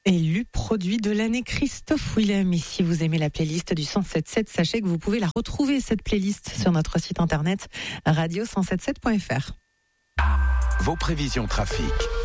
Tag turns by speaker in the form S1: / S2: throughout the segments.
S1: Élu produit de l'année Christophe Willem. Et si vous aimez la playlist du 107.7, sachez que vous pouvez la retrouver, cette playlist, sur notre site internet radio177.fr.
S2: Vos prévisions trafic.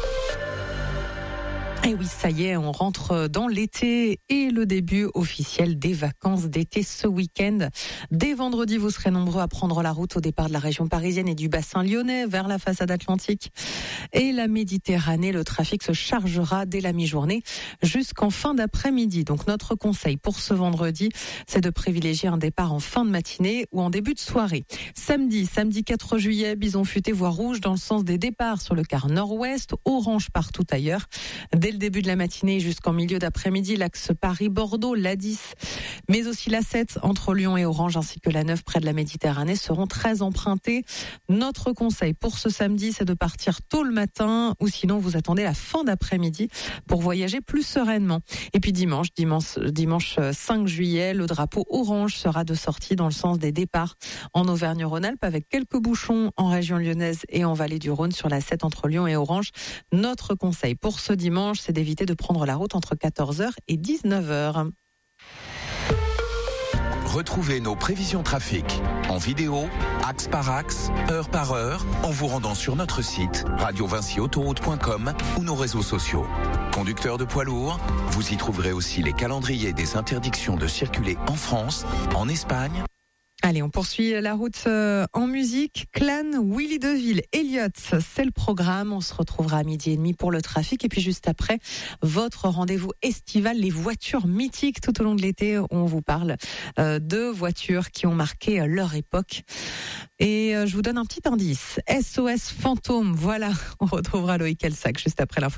S1: Et oui, ça y est, on rentre dans l'été et le début officiel des vacances d'été ce week-end. Dès vendredi, vous serez nombreux à prendre la route au départ de la région parisienne et du bassin lyonnais vers la façade atlantique et la Méditerranée. Le trafic se chargera dès la mi-journée jusqu'en fin d'après-midi. Donc notre conseil pour ce vendredi, c'est de privilégier un départ en fin de matinée ou en début de soirée. Samedi 4 juillet, bison futé voie rouge dans le sens des départs sur le quart nord-ouest, orange partout ailleurs. Dès le début de la matinée jusqu'en milieu d'après-midi, l'axe Paris-Bordeaux, l'A10, mais aussi l'A7 entre Lyon et Orange ainsi que l'A9 près de la Méditerranée seront très empruntés. Notre conseil pour ce samedi, c'est de partir tôt le matin ou sinon vous attendez la fin d'après-midi pour voyager plus sereinement. Et puis dimanche 5 juillet, le drapeau orange sera de sortie dans le sens des départs en Auvergne-Rhône-Alpes avec quelques bouchons en région lyonnaise et en vallée du Rhône sur l'A7 entre Lyon et Orange. Notre conseil pour ce dimanche, c'est d'éviter de prendre la route entre 14h et 19h.
S2: Retrouvez nos prévisions trafic en vidéo, axe par axe, heure par heure, en vous rendant sur notre site radiovincyautoroute.com ou nos réseaux sociaux. Conducteurs de poids lourds, vous y trouverez aussi les calendriers des interdictions de circuler en France, en Espagne.
S1: Allez, on poursuit la route en musique. Clan, Willy DeVille, Elliott, c'est le programme. On se retrouvera à 12h30 pour le trafic. Et puis juste après, votre rendez-vous estival, les voitures mythiques tout au long de l'été. On vous parle de voitures qui ont marqué leur époque. Et je vous donne un petit indice. SOS Fantôme, voilà. On retrouvera Loïc Elsac juste après l'info.